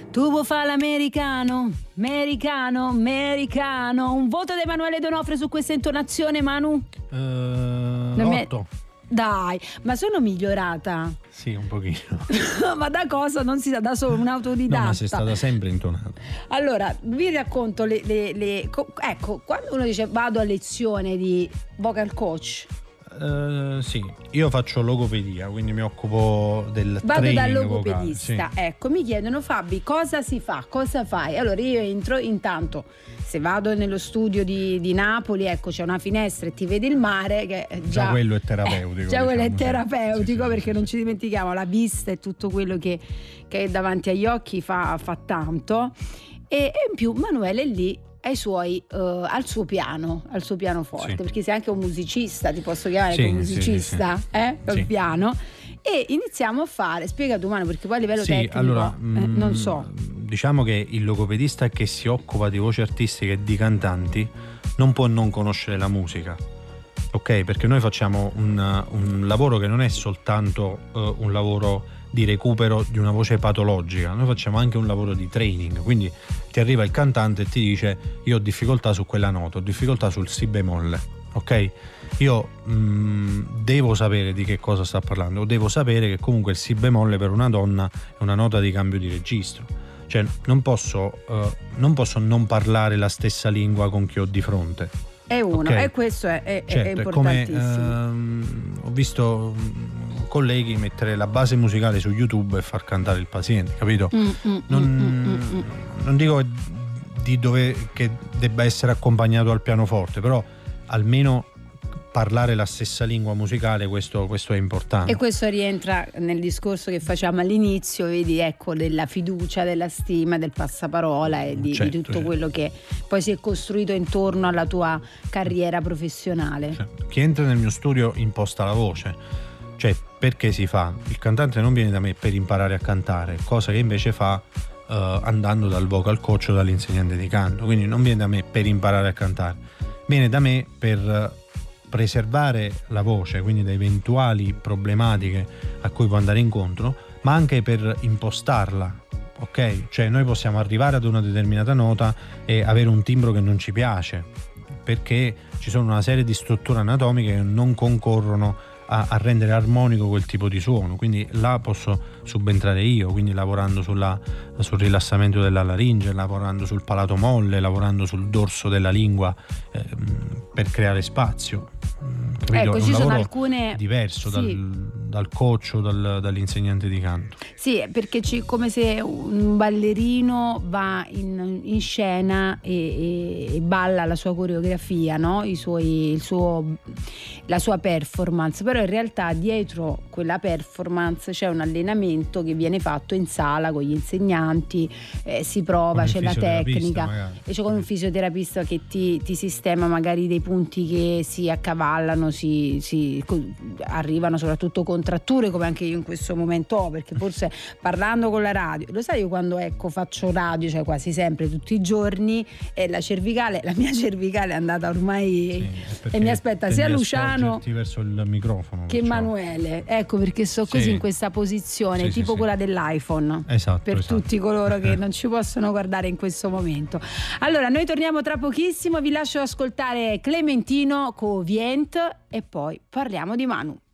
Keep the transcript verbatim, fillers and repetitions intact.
Tu vuoi fare l'americano? Americano, americano. Un voto di Emanuele D'Onofrio su questa intonazione, Manu? Uh, otto. Dai, ma sono migliorata? Sì, un pochino. Ma da cosa? Non si sa, da solo un autodidatta. No, ma sei stata sempre intonata. Allora, vi racconto le, le, le ecco, quando uno dice vado a lezione di vocal coach. Uh, sì, io faccio logopedia, quindi mi occupo del Vado training dal logopedista, vocale, sì. Ecco, mi chiedono: Fabi, cosa si fa? Cosa fai? Allora io entro, intanto se vado nello studio di, di Napoli, ecco, c'è una finestra e ti vedi il mare, che già, già quello è terapeutico. Eh, già quello diciamo, è terapeutico, sì, sì, perché sì, non sì. ci dimentichiamo, la vista e tutto quello che, che è davanti agli occhi fa, fa tanto. E, e in più Manuele è lì ai suoi, uh, al suo piano, al suo pianoforte, sì. Perché sei anche un musicista, ti posso chiamare sì, come musicista, sì, sì. eh? Col sì. piano. E iniziamo a fare, spiega tu, Manu, perché poi a livello sì, tecnico allora, eh, mh, non so. Diciamo che il logopedista che si occupa di voci artistiche e di cantanti non può non conoscere la musica, ok? Perché noi facciamo un, un lavoro che non è soltanto uh, un lavoro di recupero di una voce patologica, noi facciamo anche un lavoro di training, quindi ti arriva il cantante e ti dice: io ho difficoltà su quella nota, ho difficoltà sul si bemolle, ok? Io mh, devo sapere di che cosa sta parlando, o devo sapere che comunque il si bemolle per una donna è una nota di cambio di registro, cioè non posso, uh, non posso non parlare la stessa lingua con chi ho di fronte. È uno, okay? E questo è, è, certo, è importantissimo. È come, ehm, ho visto colleghi mettere la base musicale su YouTube e far cantare il paziente, capito? Mm, mm, non, mm, mm, mm. non dico di dove che debba essere accompagnato al pianoforte, però almeno parlare la stessa lingua musicale, questo, questo è importante. E questo rientra nel discorso che facciamo all'inizio, vedi, ecco, della fiducia, della stima, del passaparola e di, certo, di tutto certo. quello che poi si è costruito intorno alla tua carriera professionale. Certo. Chi entra nel mio studio imposta la voce, cioè perché si fa? Il cantante non viene da me per imparare a cantare, cosa che invece fa uh, andando dal vocal coach o dall'insegnante di canto, quindi non viene da me per imparare a cantare, viene da me per preservare la voce, quindi da eventuali problematiche a cui può andare incontro, ma anche per impostarla, ok? Cioè noi possiamo arrivare ad una determinata nota e avere un timbro che non ci piace, perché ci sono una serie di strutture anatomiche che non concorrono a, a rendere armonico quel tipo di suono, quindi là posso subentrare io, quindi lavorando sulla, sul rilassamento della laringe, lavorando sul palato molle, lavorando sul dorso della lingua, eh, per creare spazio. Capito? Ecco, ci sono alcune diverso sì. dal, dal coach o dal, dall'insegnante di canto. Sì, perché è come se un ballerino va in, in scena e, e, e balla la sua coreografia, no? I suoi, il suo, la sua performance, però in realtà dietro quella performance c'è un allenamento che viene fatto in sala con gli insegnanti, eh, si prova, c'è la tecnica magari. E c'è con un fisioterapista che ti, ti sistema magari dei punti che si accavallano, si, si arrivano soprattutto contratture, come anche io in questo momento ho, perché forse parlando con la radio, lo sai, io quando ecco faccio radio, cioè quasi sempre tutti i giorni, e la cervicale, la mia cervicale è andata ormai sì, e mi aspetta sia Luciano verso il microfono che Emanuele, ecco perché sto così sì. in questa posizione sì, tipo sì, quella sì. dell'iPhone, esatto, per esatto. tutti coloro che non ci possono guardare in questo momento. Allora noi torniamo tra pochissimo, vi lascio ascoltare Clementino con Vient e poi parliamo di Manu.